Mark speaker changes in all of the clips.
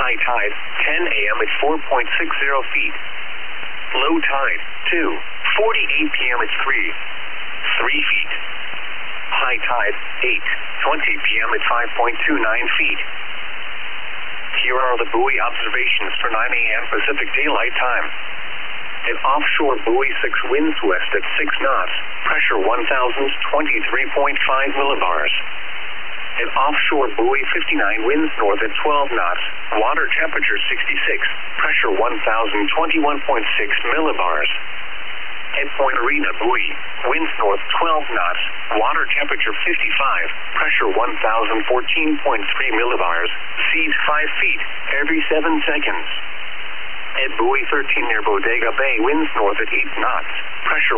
Speaker 1: High tide, 10 a.m. at 4.60 feet. Low tide, 2:48 p.m. at 3 feet. High tide, 8:20 p.m. at 5.29 feet. Here are the buoy observations for 9 a.m. Pacific Daylight Time. At offshore buoy 6, winds west at 6 knots, pressure 1,023.5 millibars. At offshore buoy 59, winds north at 12 knots, water temperature 66, pressure 1,021.6 millibars. At Point Arena buoy, winds north 12 knots, water temperature 55, pressure 1,014.3 millibars, seas 5 feet every 7 seconds. At buoy 13 near Bodega Bay, winds north at 8 knots, pressure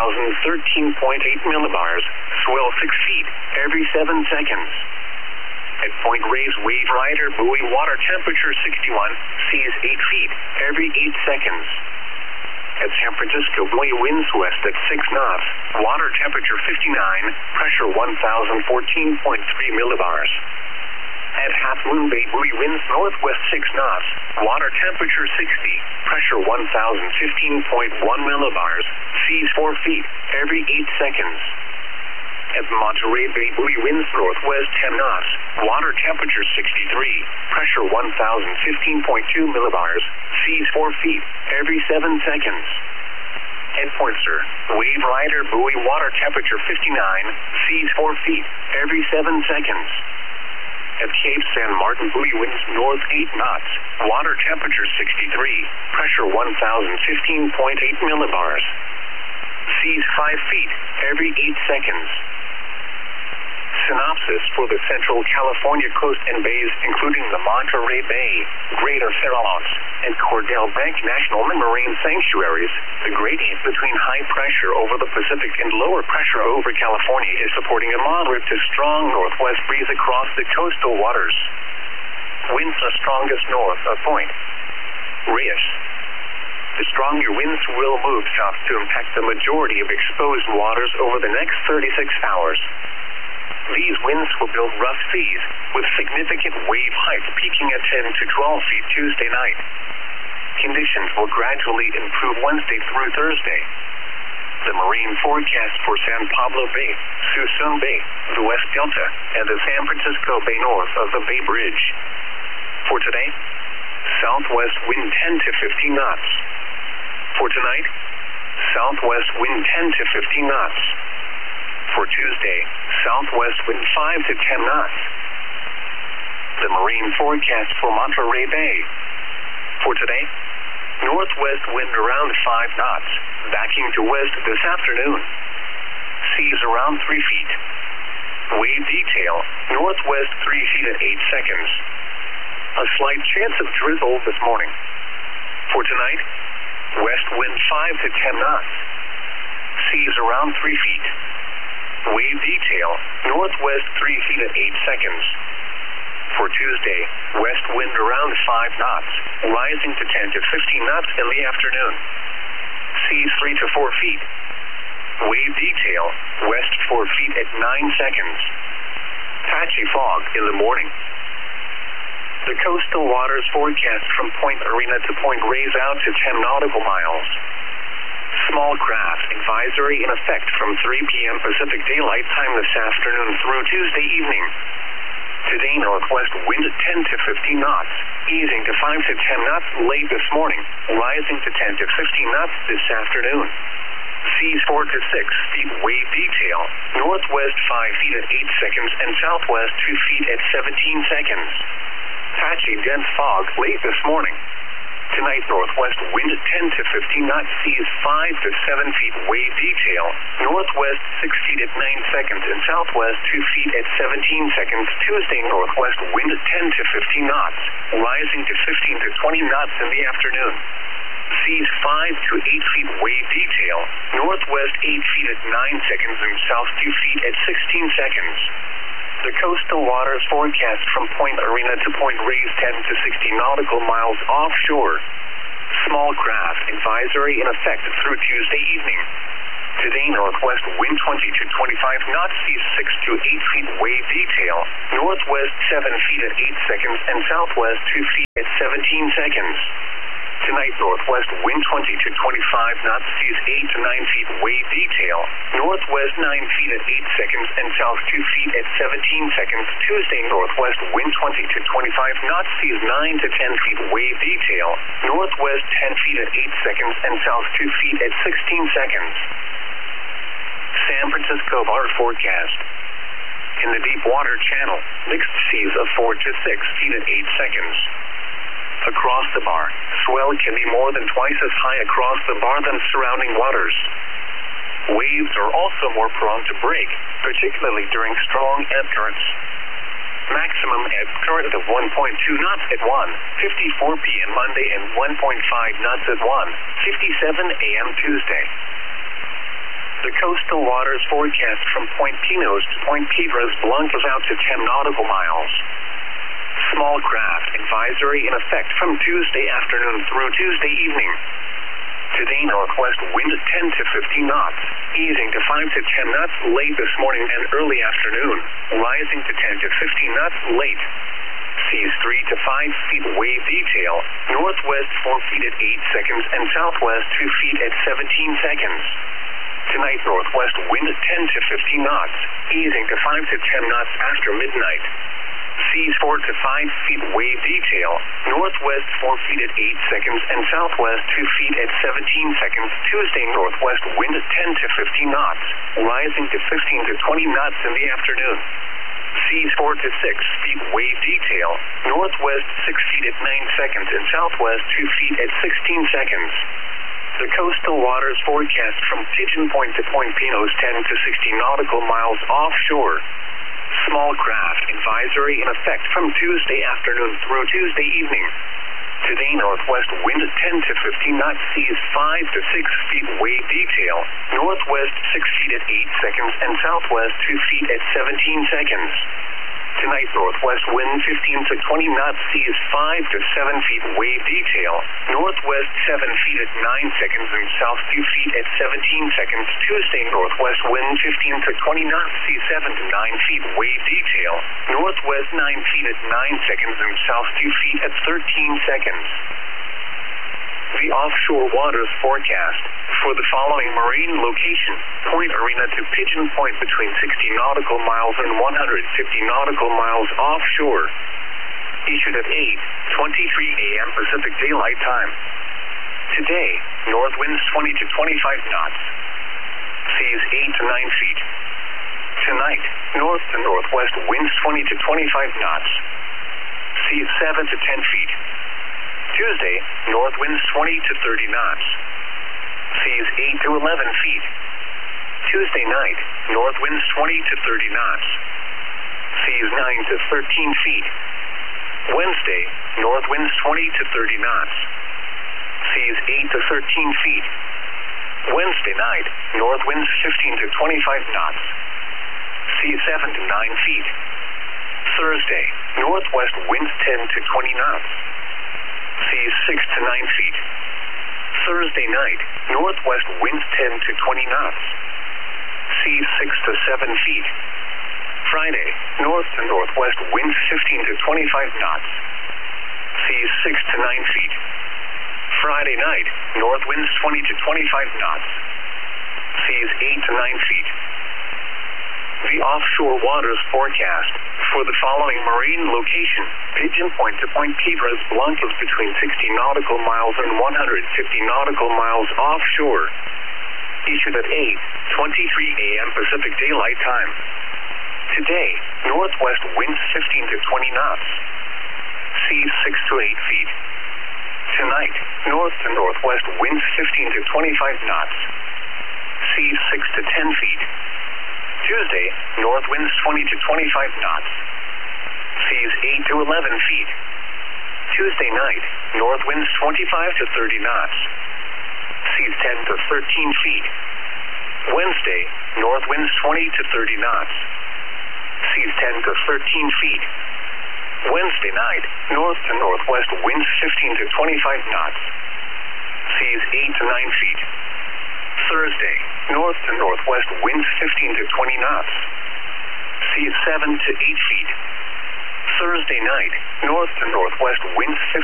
Speaker 1: 1,013.8 millibars, swell 6 feet every 7 seconds. At Point Reyes Wave Rider buoy, water temperature 61, seas 8 feet every 8 seconds. At San Francisco buoy, winds west at 6 knots, water temperature 59, pressure 1,014.3 millibars. At Half Moon Bay buoy, winds northwest 6 knots, water temperature 60, pressure 1,015.1 millibars, seas 4 feet every 8 seconds. At Monterey Bay buoy, winds northwest 10 knots, water temperature 63, pressure 1,015.2 millibars, seas 4 feet every 7 seconds. At Point Sur, Wave Rider buoy, water temperature 59, seas 4 feet every 7 seconds. At Cape San Martin buoy, winds north 8 knots, water temperature 63, pressure 1,015.8 millibars, seas 5 feet every 8 seconds. Synopsis for the Central California coast and bays, including the Monterey Bay, Greater Farallones, and Cordell Bank National Marine Sanctuaries. The gradient between high pressure over the Pacific and lower pressure over California is supporting a moderate to strong northwest breeze across the coastal waters. Winds are strongest north of Point Reyes. The stronger winds will move south to impact the majority of exposed waters over the next 36 hours. These winds will build rough seas, with significant wave heights peaking at 10 to 12 feet Tuesday night. Conditions will gradually improve Wednesday through Thursday. The marine forecast for San Pablo Bay, Suisun Bay, the West Delta, and the San Francisco Bay north of the Bay Bridge. For today, southwest wind 10 to 15 knots. For tonight, southwest wind 10 to 15 knots. For Tuesday, southwest wind 5 to 10 knots. The marine forecast for Monterey Bay. For today, northwest wind around 5 knots, backing to west this afternoon. Seas around 3 feet. Wave detail, northwest 3 feet at 8 seconds. A slight chance of drizzle this morning. For tonight, west wind 5 to 10 knots. Seas around 3 feet. Wave detail, northwest 3 feet at 8 seconds. For Tuesday, west wind around 5 knots, rising to 10 to 15 knots in the afternoon. Seas 3 to 4 feet. Wave detail, west 4 feet at 9 seconds. Patchy fog in the morning. The coastal waters forecast from Point Arena to Point Reyes out to 10 nautical miles. Small craft advisory in effect from 3 p.m. Pacific Daylight Time this afternoon through Tuesday evening. Today, northwest wind 10 to 15 knots, easing to 5 to 10 knots late this morning, rising to 10 to 15 knots this afternoon. Seas 4 to 6 feet wave detail, northwest 5 feet at 8 seconds and southwest 2 feet at 17 seconds. Patchy dense fog late this morning. Tonight, northwest wind 10 to 15 knots, seas 5 to 7 feet wave detail, northwest 6 feet at 9 seconds and southwest 2 feet at 17 seconds. Tuesday, northwest wind 10 to 15 knots, rising to 15 to 20 knots in the afternoon. Seas 5 to 8 feet wave detail, northwest 8 feet at 9 seconds and south 2 feet at 16 seconds. The coastal waters forecast from Point Arena to Point Reyes 10 to 60 nautical miles offshore. Small craft advisory in effect through Tuesday evening. Today, northwest wind 20 to 25 knots, seas 6 to 8 feet, wave detail. Northwest 7 feet at 8 seconds and southwest 2 feet at 17 seconds. Tonight, northwest wind 20 to 25 knots, seas 8 to 9 feet, wave detail. Northwest 9 feet at 8 seconds and south 2 feet at 17 seconds. Tuesday, northwest wind 20 to 25 knots, seas 9 to 10 feet, wave detail. Northwest 10 feet at 8 seconds and south 2 feet at 16 seconds. San Francisco bar forecast. In the deep water channel, mixed seas of 4 to 6 feet at 8 seconds. Across the bar, swell can be more than twice as high across the bar than surrounding waters. Waves are also more prone to break, particularly during strong ebb currents. Maximum ebb current of 1.2 knots at 1:54 p.m. Monday and 1.5 knots at 1:57 a.m. Tuesday. The coastal waters forecast from Point Pinos to Point Piedras Blancas out to 10 nautical miles. Small craft advisory in effect from Tuesday afternoon through Tuesday evening. Today, northwest wind 10 to 15 knots, easing to 5 to 10 knots late this morning and early afternoon, rising to 10 to 15 knots late. Seas 3 to 5 feet, wave detail. Northwest 4 feet at 8 seconds and southwest 2 feet at 17 seconds. Tonight, northwest wind 10 to 15 knots, easing to 5 to 10 knots after midnight. Seas 4 to 5 feet, wave detail. Northwest 4 feet at 8 seconds and southwest 2 feet at 17 seconds. Tuesday, northwest wind 10 to 15 knots, rising to 15 to 20 knots in the afternoon. Seas 4 to 6 feet, wave detail. Northwest 6 feet at 9 seconds and southwest 2 feet at 16 seconds. The coastal waters forecast from Pigeon Point to Point Pinos 10 to 60 nautical miles offshore. Small craft advisory in effect from Tuesday afternoon through Tuesday evening. Today, northwest wind 10 to 15 knots, seas 5 to 6 feet, wave detail. Northwest 6 feet at 8 seconds and southwest 2 feet at 17 seconds. Tonight, northwest wind 15 to 20 knots, seas 5 to 7 feet, wave detail. Northwest 7 feet at 9 seconds and south 2 feet at 17 seconds. Tuesday, northwest wind 15 to 20 knots, seas 7 to 9 feet, wave detail. Northwest 9 feet at 9 seconds and south 2 feet at 13 seconds. The offshore waters forecast for the following marine location: Point Arena to Pigeon Point between 60 nautical miles and 150 nautical miles offshore. Issued at 8:23 a.m. Pacific Daylight Time. Today, north winds 20 to 25 knots. Seas 8 to 9 feet. Tonight, north to northwest winds 20 to 25 knots. Seas 7 to 10 feet. Tuesday, north winds 20 to 30 knots. Seas 8 to 11 feet. Tuesday night, north winds 20 to 30 knots. Seas 9 to 13 feet. Wednesday, north winds 20 to 30 knots. Seas 8 to 13 feet. Wednesday night, north winds 15 to 25 knots. Seas 7 to 9 feet. Thursday, northwest winds 10 to 20 knots. Seas 6 to 9 feet. Thursday night, northwest winds 10 to 20 knots. Seas 6 to 7 feet. Friday, north to northwest winds 15 to 25 knots. Seas 6 to 9 feet. Friday night, north winds 20 to 25 knots. Seas 8 to 9 feet. The offshore waters forecast for the following marine location: Pigeon Point to Point Piedras Blancas between 60 nautical miles and 150 nautical miles offshore. Issued at 8:23 a.m. Pacific Daylight Time. Today, northwest winds 15 to 20 knots. Seas 6 to 8 feet. Tonight, north to northwest winds 15 to 25 knots. Seas 6 to 10 feet. Tuesday, north winds 20 to 25 knots. Seas 8 to 11 feet. Tuesday night, north winds 25 to 30 knots. Seas 10 to 13 feet. Wednesday, north winds 20 to 30 knots. Seas 10 to 13 feet. Wednesday night, north to northwest winds 15 to 25 knots. Seas 8 to 9 feet. Thursday, north to northwest winds 15 to 20 knots. Seas 7 to 8 feet. Thursday night, north to northwest winds 15